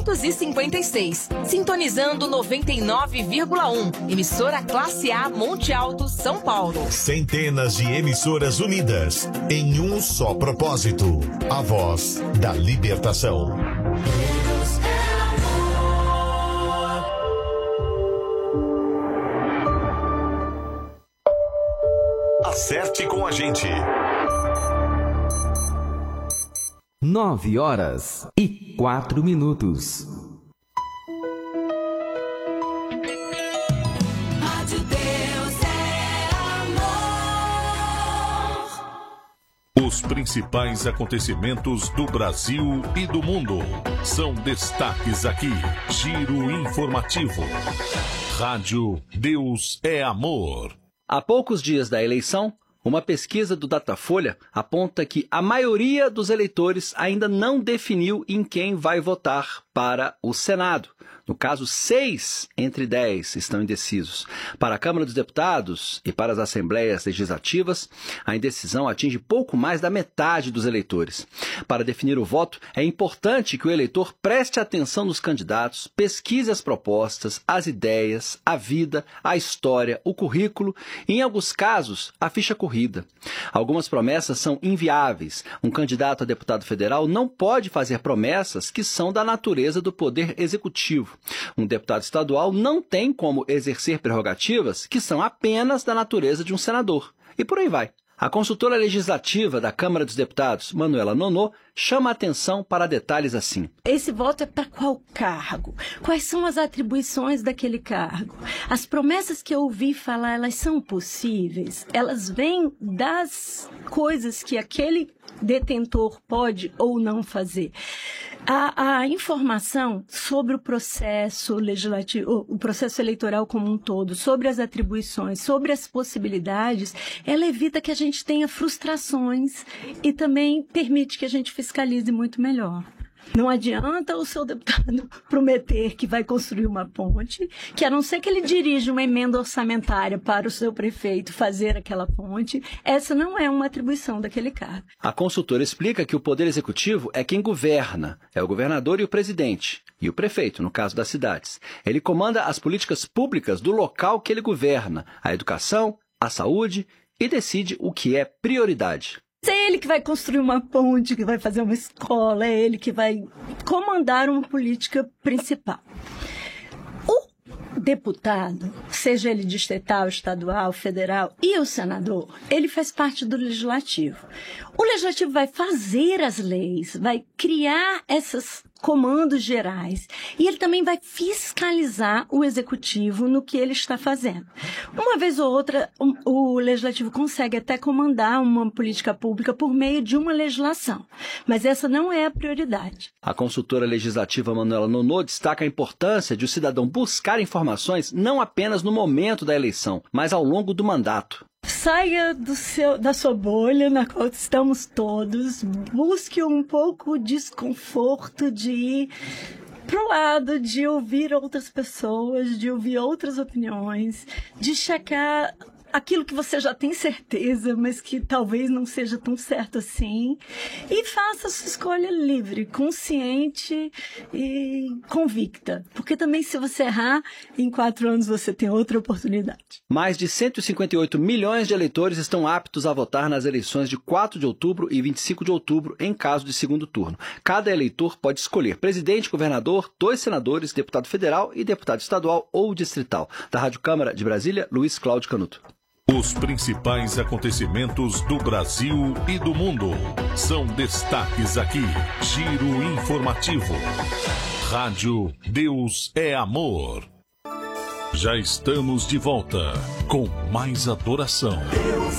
256. Sintonizando 99,1. Emissora Classe A Monte Alto, São Paulo. Centenas de emissoras unidas em um só propósito. A voz da libertação. Acerte com a gente. 9h04. Rádio Deus é amor. Os principais acontecimentos do Brasil e do mundo são destaques aqui. Giro informativo. Rádio Deus é amor. Há poucos dias da eleição, uma pesquisa do Datafolha aponta que a maioria dos eleitores ainda não definiu em quem vai votar para o Senado. No caso, 6 entre 10 estão indecisos. Para a Câmara dos Deputados e para as Assembleias Legislativas, a indecisão atinge pouco mais da metade dos eleitores. Para definir o voto, é importante que o eleitor preste atenção nos candidatos, pesquise as propostas, as ideias, a vida, a história, o currículo e, em alguns casos, a ficha corrida. Algumas promessas são inviáveis. Um candidato a deputado federal não pode fazer promessas que são da natureza do poder executivo. Um deputado estadual não tem como exercer prerrogativas que são apenas da natureza de um senador. E por aí vai. A consultora legislativa da Câmara dos Deputados, Manuela Nonô, chama a atenção para detalhes assim. Esse voto é para qual cargo? Quais são as atribuições daquele cargo? As promessas que eu ouvi falar, elas são possíveis? Elas vêm das coisas que aquele detentor pode ou não fazer. A informação sobre o processo legislativo, o processo eleitoral como um todo, sobre as atribuições, sobre as possibilidades, ela evita que a gente tenha frustrações e também permite que a gente fiscalize muito melhor. Não adianta o seu deputado prometer que vai construir uma ponte, que a não ser que ele dirija uma emenda orçamentária para o seu prefeito fazer aquela ponte, essa não é uma atribuição daquele cargo. A consultora explica que o Poder Executivo é quem governa, é o governador e o presidente, e o prefeito, no caso das cidades. Ele comanda as políticas públicas do local que ele governa, a educação, a saúde, e decide o que é prioridade. É ele que vai construir uma ponte, que vai fazer uma escola, é ele que vai comandar uma política principal. O deputado, seja ele distrital, estadual, federal, e o senador, ele faz parte do legislativo. O legislativo vai fazer as leis, vai criar esses comandos gerais e ele também vai fiscalizar o executivo no que ele está fazendo. Uma vez ou outra, o legislativo consegue até comandar uma política pública por meio de uma legislação, mas essa não é a prioridade. A consultora legislativa Manuela Nonô destaca a importância de o cidadão buscar informações não apenas no momento da eleição, mas ao longo do mandato. Saia da sua bolha, na qual estamos todos, busque um pouco de desconforto de ir pro lado, de ouvir outras pessoas, de ouvir outras opiniões, de checar aquilo que você já tem certeza, mas que talvez não seja tão certo assim, e faça a sua escolha livre, consciente e convicta. Porque também se você errar, em 4 anos você tem outra oportunidade. Mais de 158 milhões de eleitores estão aptos a votar nas eleições de 4 de outubro e 25 de outubro, em caso de segundo turno. Cada eleitor pode escolher presidente, governador, 2 senadores, deputado federal e deputado estadual ou distrital. Da Rádio Câmara de Brasília, Luiz Cláudio Canuto. Os principais acontecimentos do Brasil e do mundo são destaques aqui. Giro informativo. Rádio Deus é amor. Já estamos de volta com mais adoração.